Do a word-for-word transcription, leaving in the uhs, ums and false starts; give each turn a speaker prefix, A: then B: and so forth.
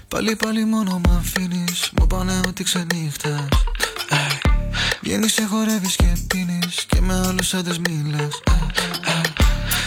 A: Πάλι πάλι μόνο μ' αφήνεις. Μου πάνε ότι ξενύχτες. Hey. Βγαίνεις και χορεύεις και πίνεις και με άλλους άντρες μιλάς. Hey.